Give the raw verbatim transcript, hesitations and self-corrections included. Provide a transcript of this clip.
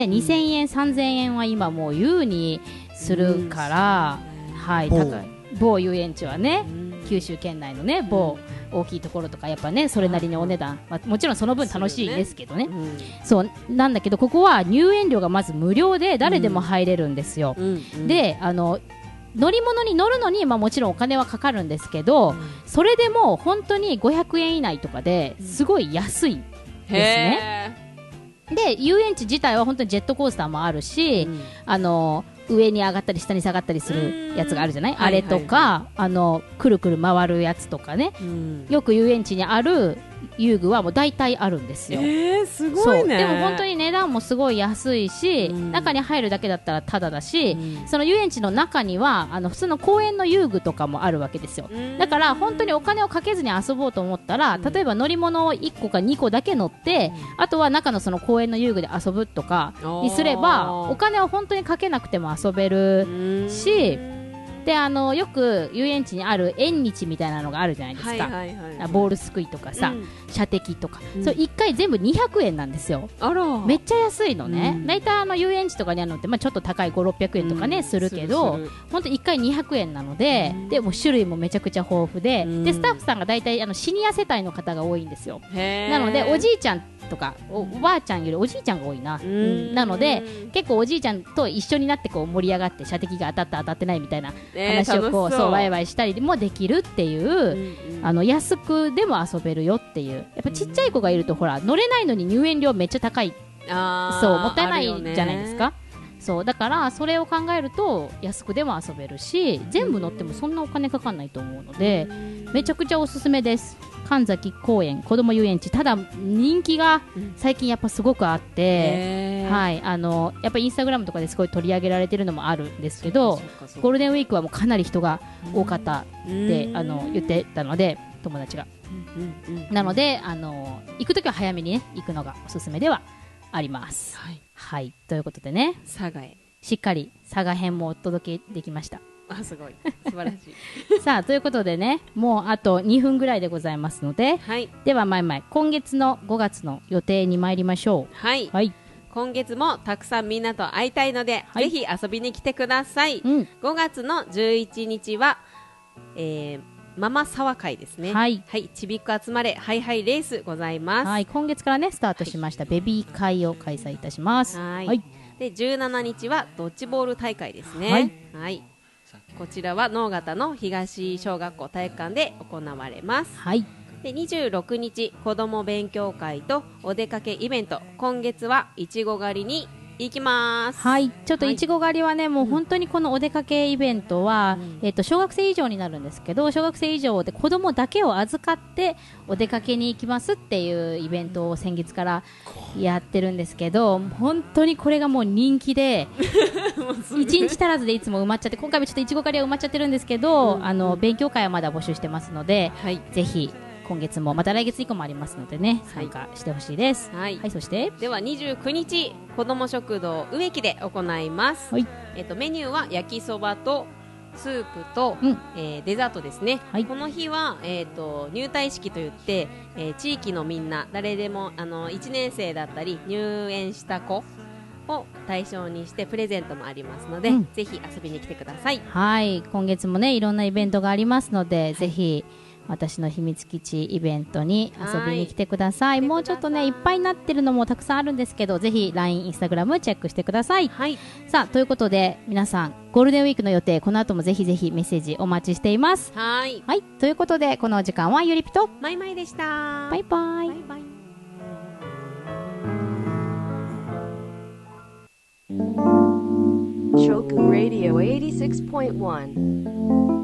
にせんえんさんぜんえんは今もう優にするから、うん、はい、高い某遊園地はね、うん、九州県内のね某大きいところとかやっぱねそれなりにお値段、まあ、もちろんその分楽しいですけどね、うん、そうなんだけどここは入園料がまず無料で誰でも入れるんですよ、うん、であの乗り物に乗るのに、まあ、もちろんお金はかかるんですけど、うん、それでも本当にごひゃくえん以内とかですごい安いですね、うん、で遊園地自体は本当にジェットコースターもあるし、うん、あの上に上がったり下に下がったりするやつがあるじゃない、あれとか、はいはいはい、あのくるくる回るやつとかね、うん、よく遊園地にある遊具はもう大体あるんですよ。 えー、すごいね。 そうでも本当に値段もすごい安いし、うん、中に入るだけだったらタダだし、うん、その遊園地の中にはあの普通の公園の遊具とかもあるわけですよ。だから本当にお金をかけずに遊ぼうと思ったら、例えば乗り物をいっこかにこだけ乗って、うん、あとは中のその公園の遊具で遊ぶとかにすればお金を本当にかけなくても遊べるし、であのよく遊園地にある縁日みたいなのがあるじゃないですか、はいはいはいはい、ボールすくいとかさ、うん、射的とか、うん、それいっかい全部にひゃくえんなんですよ。あらめっちゃ安いのね、うん、だいたいあの遊園地とかにあるのって、まあ、ちょっと高いごひゃくろっぴゃくえんとかね、うん、するけど本当いっかいにひゃくえんなので、うん、でも種類もめちゃくちゃ豊富で、うん、でスタッフさんがだいたいあのシニア世帯の方が多いんですよ。なのでおじいちゃんとか お, おばあちゃんよりおじいちゃんが多いな、うん、なので結構おじいちゃんと一緒になってこう盛り上がって射的が当たった当たってないみたいな話をこう、そうワイワイしたりもできるっていう、うんうん、あの安くでも遊べるよっていう。やっぱちっちゃい子がいるとほら乗れないのに入園料めっちゃ高い、あそうもったいないじゃないですか。そうだからそれを考えると安くでも遊べるし、全部乗ってもそんなお金かかんないと思うので、めちゃくちゃおすすめです。神崎公園子ども遊園地。ただ人気が最近やっぱすごくあって、はい、あのやっぱインスタグラムとかですごい取り上げられてるのもあるんですけど、ゴールデンウィークはもうかなり人が多かったってあの言ってたので、友達が、うんうんうん、なのであの行くときは早めにね行くのがおすすめではあります、はいはい、ということでね、 佐賀へしっかり佐賀編もお届けできました。 あすごい素晴らしいさあということでね、もうあとにふんぐらいでございますので、はい、ではまいまい今月のごがつの予定に参りましょう。 はい、はい、今月もたくさんみんなと会いたいので、はい、ぜひ遊びに来てください、うん、ごがつのじゅういちにちは、えー、ママ沢会ですね。はい、はい、ちびっこ集まれハイハイレースございます。 はい、今月からねスタートしました、はい、ベビー会を開催いたします。はい、はい、 でじゅうしちにちはドッジボール大会ですね。はい、はい、こちらは能形の東小学校体育館で行われます。はい、でにじゅうろくにち子ども勉強会とお出かけイベント、今月はいちご狩りに行きます。 はい、ちょっといちご狩りはね、はい、もう本当にこのお出かけイベントは、うん、えー、と小学生以上になるんですけど、小学生以上で子どもだけを預かってお出かけに行きますっていうイベントを先月からやってるんですけど、本当にこれがもう人気でいちにち足らずでいつも埋まっちゃって、今回もちょっといちご狩りは埋まっちゃってるんですけど、うん、あの勉強会はまだ募集してますので、はい、ぜひ今月もまた来月以降もありますのでね、参加してほしいです。はい、はい、そしてではにじゅうくにち子ども食堂植木で行います。はい、えっと、メニューは焼きそばとスープと、うん、えー、デザートですね。はい、この日は、えー、と入隊式といって、えー、地域のみんな誰でもあのいちねんせいだったり入園した子を対象にしてプレゼントもありますので、うん、ぜひ遊びに来てください。 はい、今月もねいろんなイベントがありますので、はい、ぜひ私の秘密基地イベントに遊びに来てください。もうちょっとねいっぱいになってるのもたくさんあるんですけど、ぜひ ライン、インスタグラム チェックしてください。はい、さあということで皆さんゴールデンウィークの予定この後もぜひぜひメッセージお待ちしています。はい、はい、ということでこのお時間はゆりぴとまいまいでした。 バイバイ。バイバイ。Shoku Radio エイティシックスポイントワン